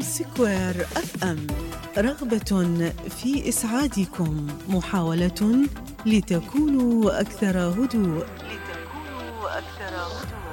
سكوير اف ام، رغبة في اسعادكم، محاولة لتكونوا اكثر هدوء.